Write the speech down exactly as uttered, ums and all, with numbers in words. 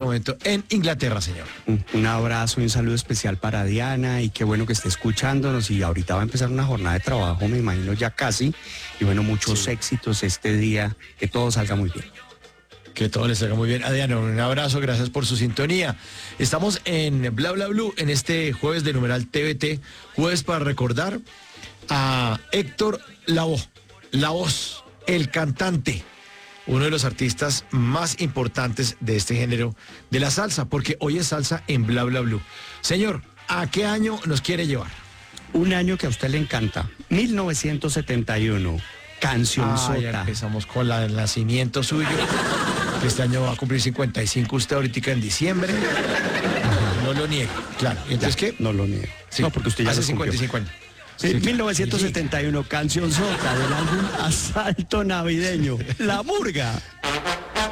momento en Inglaterra, señor. Un, un abrazo y un saludo especial para Diana, y qué bueno que esté escuchándonos, y ahorita va a empezar una jornada de trabajo, me imagino ya casi, y bueno, muchos sí. éxitos este día, que todo salga muy bien. Que todo les salga muy bien. Adriana, un abrazo, gracias por su sintonía. Estamos en Bla Bla Blue en este jueves de numeral T V T, jueves para recordar a Héctor Lavoe, la voz, el cantante, uno de los artistas más importantes de este género de la salsa, porque hoy es salsa en Bla Bla Blue. Señor, ¿a qué año nos quiere llevar? Un año que a usted le encanta, mil novecientos setenta y uno, Canción Ah, Sota. ya empezamos con la del nacimiento suyo. Este año va a cumplir cincuenta y cinco usted ahorita en diciembre. Ajá. No lo niego, claro. ¿Y entonces ya, qué? No lo niego. Sí. No, porque usted ya hace lo cincuenta y cinco cumplió. años. Sí, Sí, mil novecientos setenta y uno, sí. Canción Sota, del álbum Asalto Navideño, La Murga.